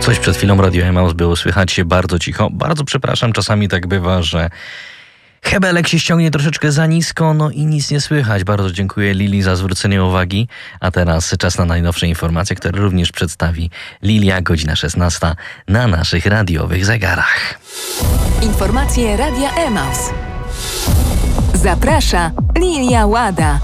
Coś przed chwilą Radio Emaus było słychać się bardzo cicho. Bardzo przepraszam, czasami tak bywa, że hebelek się ściągnie troszeczkę za nisko, no i nic nie słychać. Bardzo dziękuję Lili za zwrócenie uwagi. A teraz czas na najnowsze informacje, które również przedstawi Lilia, godzina 16 na naszych radiowych zegarach. Informacje Radia Emaus. Zaprasza Lilia Łada.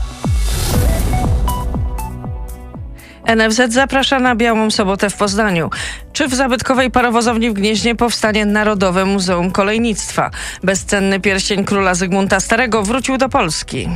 NFZ zaprasza na Białą Sobotę w Poznaniu. Czy w zabytkowej parowozowni w Gnieźnie powstanie Narodowe Muzeum Kolejnictwa? Bezcenny pierścień króla Zygmunta Starego wrócił do Polski.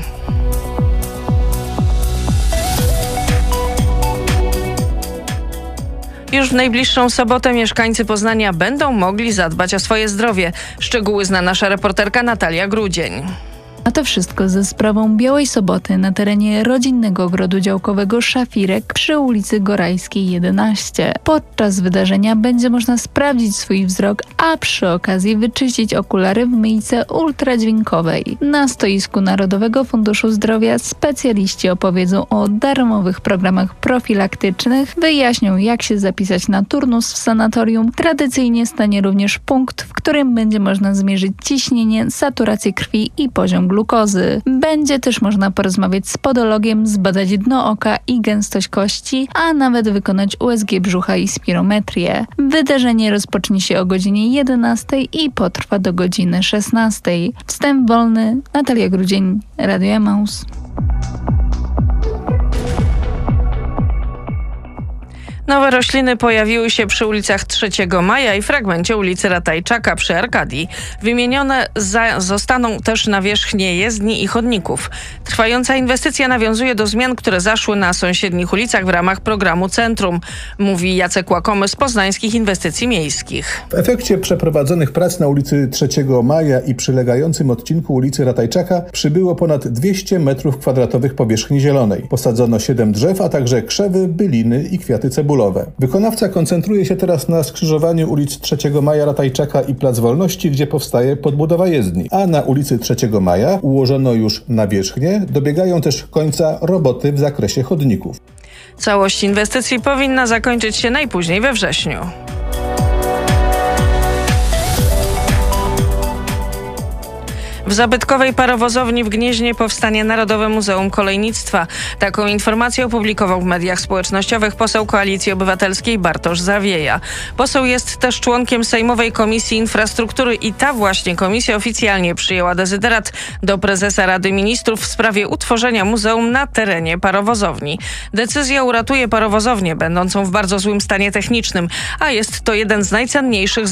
Już w najbliższą sobotę mieszkańcy Poznania będą mogli zadbać o swoje zdrowie. Szczegóły zna nasza reporterka Natalia Grudzień. A to wszystko ze sprawą Białej Soboty na terenie rodzinnego ogrodu działkowego Szafirek przy ulicy Gorajskiej 11. Podczas wydarzenia będzie można sprawdzić swój wzrok, a przy okazji wyczyścić okulary w myjce ultradźwiękowej. Na stoisku Narodowego Funduszu Zdrowia specjaliści opowiedzą o darmowych programach profilaktycznych, wyjaśnią, jak się zapisać na turnus w sanatorium. Tradycyjnie stanie również punkt, w którym będzie można zmierzyć ciśnienie, saturację krwi i poziom glukozy. Będzie też można porozmawiać z podologiem, zbadać dno oka i gęstość kości, a nawet wykonać USG brzucha i spirometrię. Wydarzenie rozpocznie się o godzinie 11 i potrwa do godziny 16. Wstęp wolny. Natalia Grudzień, Radio Emaus. Nowe rośliny pojawiły się przy ulicach 3 Maja i fragmencie ulicy Ratajczaka przy Arkadii. Wymienione zostaną też nawierzchnie jezdni i chodników. Trwająca inwestycja nawiązuje do zmian, które zaszły na sąsiednich ulicach w ramach programu Centrum, mówi Jacek Łakomy z Poznańskich Inwestycji Miejskich. W efekcie przeprowadzonych prac na ulicy 3 Maja i przylegającym odcinku ulicy Ratajczaka przybyło ponad 200 m2 powierzchni zielonej. Posadzono 7 drzew, a także krzewy, byliny i kwiaty cebulowe. Wykonawca koncentruje się teraz na skrzyżowaniu ulic 3 Maja, Ratajczaka i Plac Wolności, gdzie powstaje podbudowa jezdni. A na ulicy 3 Maja ułożono już nawierzchnię, dobiegają też końca roboty w zakresie chodników. Całość inwestycji powinna zakończyć się najpóźniej we wrześniu. W zabytkowej parowozowni w Gnieźnie powstanie Narodowe Muzeum Kolejnictwa. Taką informację opublikował w mediach społecznościowych poseł Koalicji Obywatelskiej Bartosz Zawieja. Poseł jest też członkiem Sejmowej Komisji Infrastruktury i ta właśnie komisja oficjalnie przyjęła dezyderat do prezesa Rady Ministrów w sprawie utworzenia muzeum na terenie parowozowni. Decyzja uratuje parowozownię, będącą w bardzo złym stanie technicznym, a jest to jeden z najcenniejszych